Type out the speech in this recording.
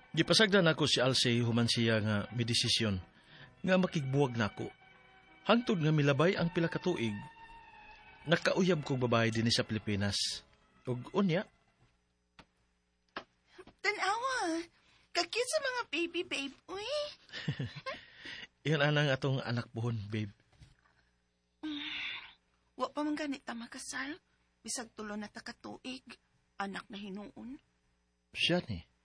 Gipasagdan ako si Alcee human siya nga may desisyon nga makigbuwag nako. Hangtod nga milabay ang pila ka tuig. Nakauyab kong babae din sa Pilipinas. Ug unya, Tanawa, kakit sa mga baby babe, uy. iyan anang atong anak buhon, babe. Wa pa man ganit ta makasal. Bisag tulo na ta katuig. Anak na hinuon. Siya ni.